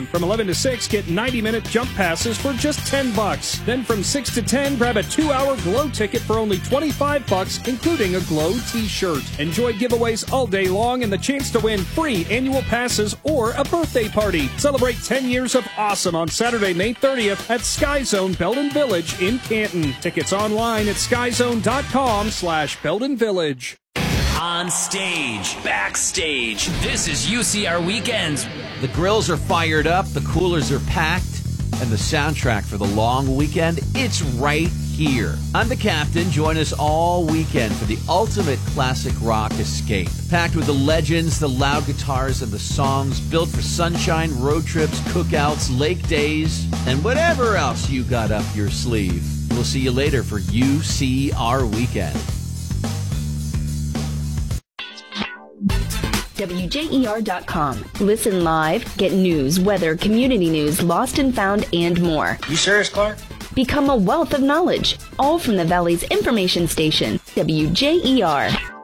long. From 11 to 6, get 90-minute jump passes for just $10. Then from 6 to 10, grab a 2-hour Glow ticket for only $25, including a Glow t-shirt. Enjoy giveaways all day long and the chance to win free annual passes or a birthday party. Celebrate 10 years of awesome on Saturday, May 30th at Sky Zone Belden Village in Canton. Tickets online at skyzone.com/Belden Village. On stage, backstage, this is UCR Weekends. The grills are fired up, the coolers are packed, and the soundtrack for the long weekend, it's right here. I'm the Captain. Join us all weekend for the ultimate classic rock escape. Packed with the legends, the loud guitars, and the songs built for sunshine, road trips, cookouts, lake days, and whatever else you got up your sleeve. We'll see you later for UCR Weekend. WJER.com. Listen live, get news, weather, community news, lost and found, and more. You serious, Clark? Become a wealth of knowledge, all from the Valley's information station, WJER.